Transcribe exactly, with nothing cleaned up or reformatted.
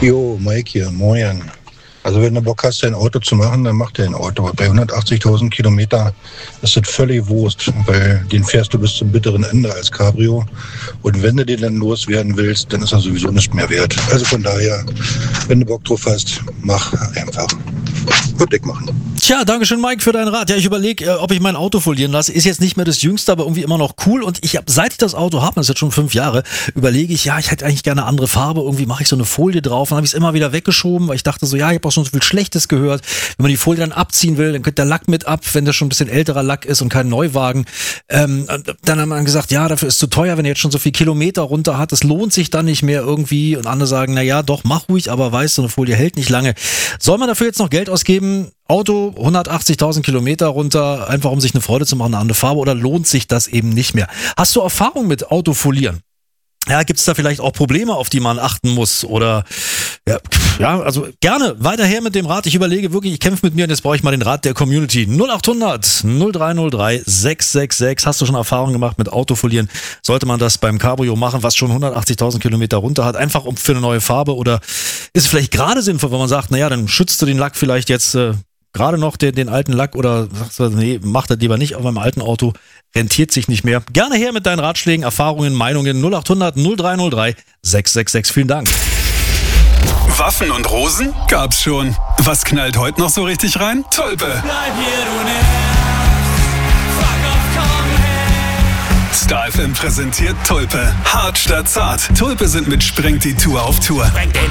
Jo, Mike hier, moin. Also wenn du Bock hast, dein Auto zu machen, dann mach dein Auto. Bei hundertachtzigtausend Kilometer ist das völlig Wurst, weil den fährst du bis zum bitteren Ende als Cabrio. Und wenn du den dann loswerden willst, dann ist er sowieso nicht mehr wert. Also von daher, wenn du Bock drauf hast, mach einfach. Wird dick machen. Tja, dankeschön Mike für deinen Rat. Ja, ich überlege, ob ich mein Auto folieren lasse. Ist jetzt nicht mehr das Jüngste, aber irgendwie immer noch cool. Und ich habe, seit ich das Auto habe, das ist jetzt schon fünf Jahre, überlege ich, ja, ich hätte eigentlich gerne eine andere Farbe. Irgendwie mache ich so eine Folie drauf. Dann habe ich es immer wieder weggeschoben, weil ich dachte so, ja, ich habe auch schon so viel Schlechtes gehört. Wenn man die Folie dann abziehen will, dann könnte der Lack mit ab, wenn das schon ein bisschen älterer Lack ist und kein Neuwagen. Ähm, dann haben wir gesagt, ja, dafür ist zu teuer, wenn er jetzt schon so viel Kilometer runter hat. Das lohnt sich dann nicht mehr irgendwie. Und andere sagen, na ja, doch, mach ruhig, aber weißt du, so eine Folie hält nicht lange. Soll man dafür jetzt noch Geld ausgeben? Auto, hundertachtzigtausend Kilometer runter, einfach um sich eine Freude zu machen, eine andere Farbe, oder lohnt sich das eben nicht mehr? Hast du Erfahrung mit Autofolieren? Ja, gibt's da vielleicht auch Probleme, auf die man achten muss? Oder ja, ja, also gerne weiter her mit dem Rat. Ich überlege wirklich, ich kämpfe mit mir und jetzt brauche ich mal den Rat der Community. null acht hundert null drei null drei sechs sechs sechs. Hast du schon Erfahrung gemacht mit Autofolieren? Sollte man das beim Cabrio machen, was schon hundertachtzigtausend Kilometer runter hat, einfach um für eine neue Farbe? Oder ist es vielleicht gerade sinnvoll, wenn man sagt, naja, dann schützt du den Lack vielleicht jetzt äh, gerade noch den, den alten Lack, oder sagst du, nee, mach das lieber nicht, aber beim alten Auto rentiert sich nicht mehr. Gerne her mit deinen Ratschlägen, Erfahrungen, Meinungen. null acht hundert null drei null drei sechs sechs sechs. Vielen Dank. Waffen und Rosen? Gab's schon. Was knallt heute noch so richtig rein? Tulpe. Bleib hier, du Nerv. Fuck off, komm her. Star F M präsentiert Tulpe. Hart statt zart. Tulpe sind mit Sprengt die Tour auf Tour. Sprengt den